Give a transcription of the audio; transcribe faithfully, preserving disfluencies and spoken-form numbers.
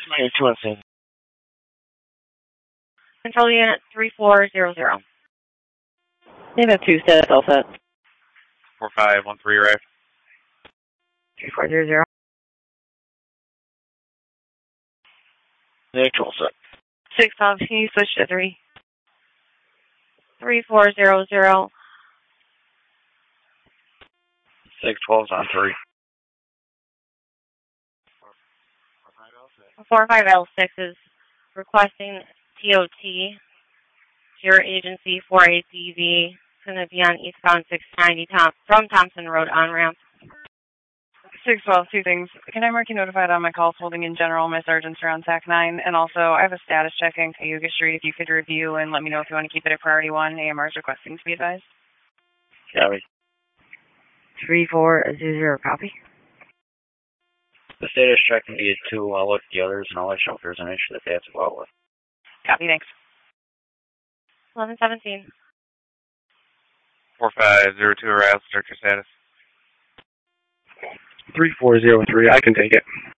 Commander two one seven. Control unit three four zero zero. They have two status all set. four five one three arrived. three four zero zero. Neutral set. six twelve, can you switch to three? three four zero zero. six twelve's on three. four five L six is requesting T O T. Your agency four eight D V. It's going to be on eastbound six ninety Tom, from Thompson Road on ramp. six twelve, two things. Can I mark you notified on my calls holding in general? My sergeants are on T A C nine. And also, I have a status check in Cayuga Street. If you could review and let me know if you want to keep it at priority one. A M R is requesting to be advised. Copy. three four zero zero, copy. The status check can be two. I'll look at the others and I'll let you know if there's an issue that they have to go out with. Copy, thanks. eleven seventeen. four five zero two aroused. Start your status. three four zero three, I can take it.